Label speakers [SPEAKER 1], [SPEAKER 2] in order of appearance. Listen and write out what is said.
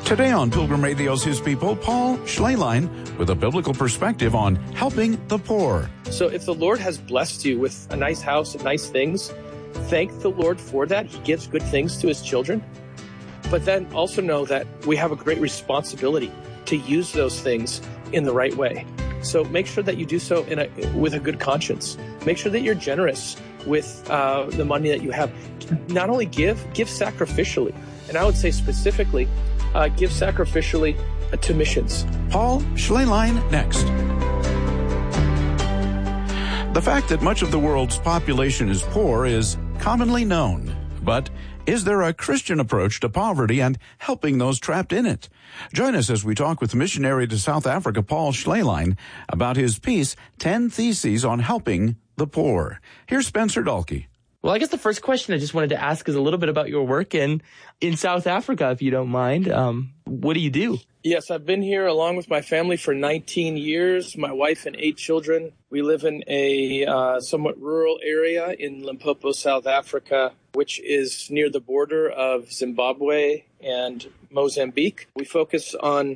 [SPEAKER 1] Today on Pilgrim Radio's His People, Paul Schleline with a biblical perspective on helping the poor.
[SPEAKER 2] So if the Lord has blessed you with a nice house and nice things, thank the Lord for that. He gives good things to his children. But then also know that we have a great responsibility to use those things in the right way. So make sure that you do so with a good conscience. Make sure that you're generous with the money that you have. Not only give sacrificially. And I would say specifically, give sacrificially to missions.
[SPEAKER 1] Paul Schleline next. The fact that much of the world's population is poor is commonly known. But is there a Christian approach to poverty and helping those trapped in it? Join us as we talk with missionary to South Africa, Paul Schleline, about his piece, 10 Theses on Helping the Poor. Here's Spencer Dalkey.
[SPEAKER 3] Well, I guess the first question I just wanted to ask is a little bit about your work in South Africa, if you don't mind. What do you do?
[SPEAKER 2] Yes, I've been here along with my family for 19 years, my wife and 8 children. We live in a somewhat rural area in Limpopo, South Africa, which is near the border of Zimbabwe and Mozambique. We focus on